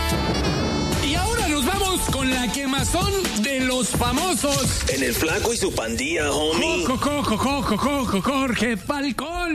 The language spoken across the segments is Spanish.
Y ahora nos vamos con la quemazón de los famosos. En el Flaco y su pandilla, homie. Jorge Falcón.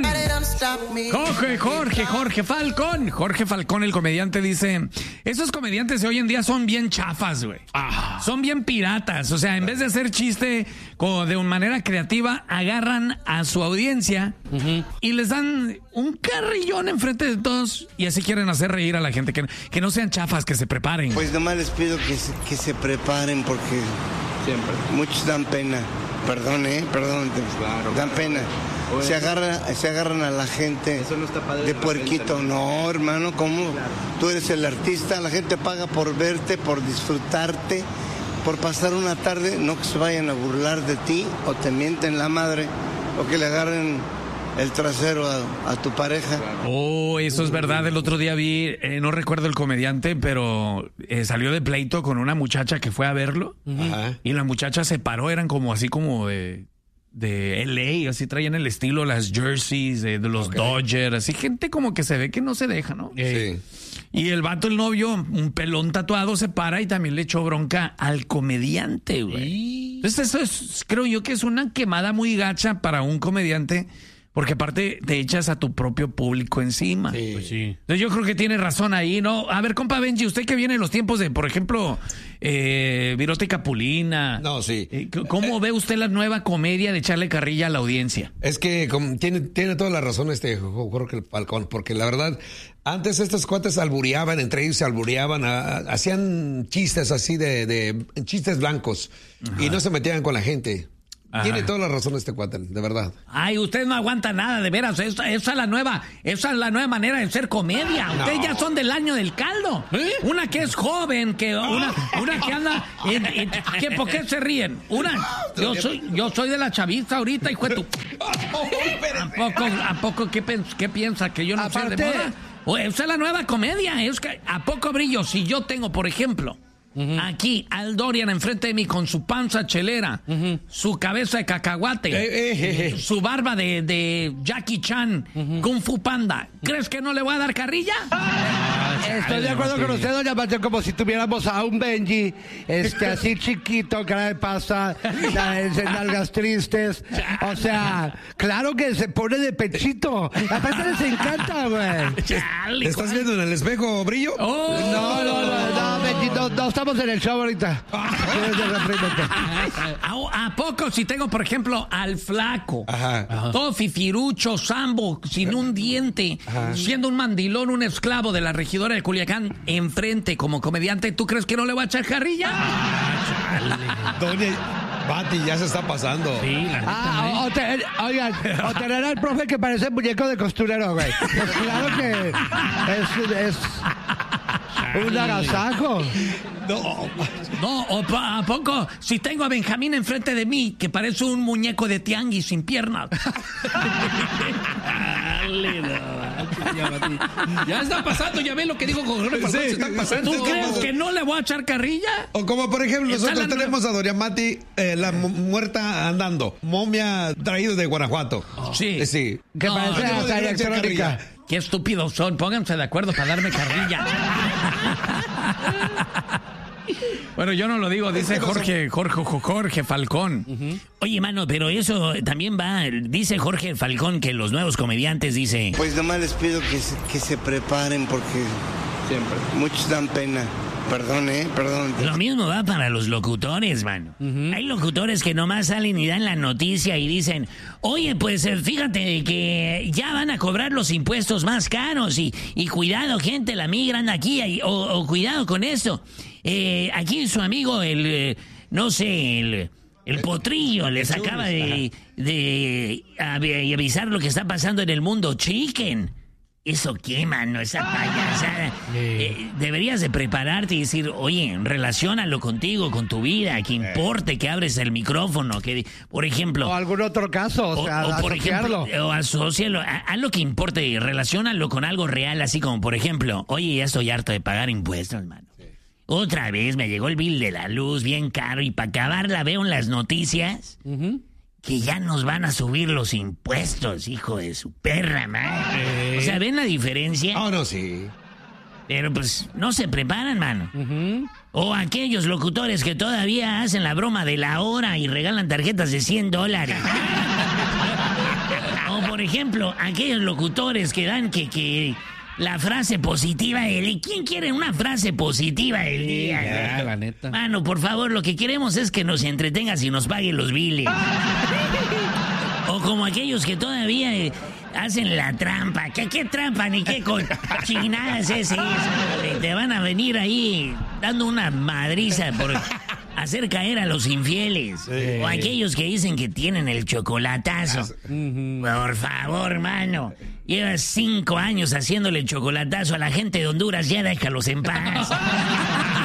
Jorge Falcón. Jorge Falcón, el comediante, dice: esos comediantes de hoy en día son bien chafas, güey. Son bien piratas. O sea, en vez de hacer chiste de una manera creativa, agarran a su audiencia y les dan un carrillón enfrente de todos y así quieren hacer reír a la gente. Que no sean chafas, que se preparen. Pues nomás les pido que se preparen porque siempre muchos dan pena. Perdón, claro, dan pena. Se agarran a la gente. Eso no está padre de puerquito. No, hermano, ¿cómo? Claro. Tú eres el artista, la gente paga por verte, por disfrutarte, por pasar una tarde, no que se vayan a burlar de ti o te mienten la madre o que le agarren el trasero a tu pareja. Oh, eso es verdad. El otro día vi, no recuerdo el comediante, pero salió de pleito con una muchacha que fue a verlo. Y la muchacha se paró, eran como así como de LA, así traían el estilo, las jerseys de los Dodgers, así gente como que se ve que no se deja, ¿no? Sí. Y el vato, el novio, un pelón tatuado, se para y también le echó bronca al comediante, güey. Entonces eso creo yo que es una quemada muy gacha para un comediante. Porque aparte te echas a tu propio público encima. Sí. Pues sí. Entonces yo creo que tiene razón ahí, ¿no? A ver, compa Benji, usted que viene en los tiempos de, por ejemplo, Virote y Capulina. No, sí. ¿Cómo ve usted la nueva comedia de echarle carrilla a la audiencia? Es que tiene toda la razón Jorge Falcón, porque la verdad, antes estos cuates albureaban, entre ellos se albureaban, hacían chistes así de chistes blancos. Ajá. Y no se metían con la gente. Ajá. Tiene toda la razón este cuate, de verdad. Ay, usted no aguanta nada, de veras. Esa es la nueva manera de ser comedia. No. Ustedes ya son del año del caldo. Una que es joven, una que anda. ¿Por qué se ríen? Yo soy de la chaviza ahorita, hijo de tu. ¿A poco qué piensa? ¿Que yo no soy de moda? Esa es la nueva comedia. Es que ¿a poco brillo? Si yo tengo, por ejemplo, aquí al Dorian enfrente de mí con su panza chelera, su cabeza de cacahuate, su barba de Jackie Chan, Kung Fu Panda, ¿crees que no le voy a dar carrilla? Estoy de acuerdo con usted, doña Pacha, como si tuviéramos a un Benji, así chiquito, cara de pasa, nalgas tristes. O sea, claro que se pone de pechito. Aparte les encanta, güey. ¿Te estás viendo en el espejo, Brillo? No, Benji, no estamos en el show ahorita. ¿A poco si tengo, por ejemplo, al Flaco? Ajá. Todo fifirucho, sambo, sin un diente, siendo un mandilón, un esclavo de la regidora de Culiacán, enfrente como comediante, ¿tú crees que no le va a echar carrilla? Doña Bati, ya se está pasando. Sí, la neta, oigan, o tener al profe que parece muñeco de costurero, güey. Pues claro que es un agasajo. ¿A poco? Si tengo a Benjamín enfrente de mí, que parece un muñeco de tianguis sin piernas. Ya está pasando, ya ves lo que digo con Jorge Falcón, se está pasando. ¿Tú crees que no le voy a echar carrilla? O como por ejemplo, nosotros tenemos a Doña Mati, la muerta andando, momia traído de Guanajuato. Sí. Sí. Que parece hasta electrónica. Qué estúpidos son, pónganse de acuerdo para darme carrilla. Bueno, yo no lo digo, dice Jorge Falcón. Oye, mano, pero eso también dice Jorge Falcón que los nuevos comediantes, dice... Pues nomás les pido que se preparen porque siempre muchos dan pena. Perdón. Lo mismo va para los locutores, mano. Hay locutores que nomás salen y dan la noticia y dicen, oye, pues fíjate que ya van a cobrar los impuestos más caros y cuidado, gente, la migra anda aquí, o cuidado con esto. Aquí su amigo, el Potrillo, les acaba de avisar lo que está pasando en el mundo chicken. ¿Eso qué, mano? Esa payasada. Deberías de prepararte y decir, oye, relaciónalo contigo, con tu vida, que importe que abres el micrófono, que, por ejemplo... O algún otro caso, o por ejemplo, o asócialo, haz lo que importe y relaciónalo con algo real, así como, por ejemplo, oye, ya estoy harto de pagar impuestos, mano. Otra vez me llegó el bill de la luz bien caro y para acabarla veo en las noticias... que ya nos van a subir los impuestos, hijo de su perra madre. O sea, ¿ven la diferencia? No, sí. pero pues no se preparan, mano. O aquellos locutores que todavía hacen la broma de la hora y regalan tarjetas de $100. O por ejemplo, aquellos locutores que dan que la frase positiva del día. ¿Quién quiere una frase positiva del día? Ya, la neta. Mano, por favor, lo que queremos es que nos entretengas y nos paguen los biles. O como aquellos que todavía hacen la trampa. ¿Qué trampa ni qué cochinadas es eso? Te van a venir ahí dando una madriza por hacer caer a los infieles. Sí. O aquellos que dicen que tienen el chocolatazo. Por favor, hermano. Llevas 5 años haciéndole el chocolatazo a la gente de Honduras. Ya déjalos en paz.